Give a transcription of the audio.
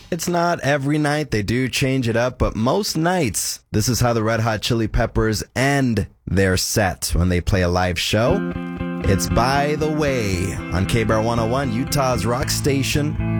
It's not every night. They do change it up, but most nights, this is how the Red Hot Chili Peppers end their set when they play a live show. It's By the Way on KBAR 101, Utah's rock station.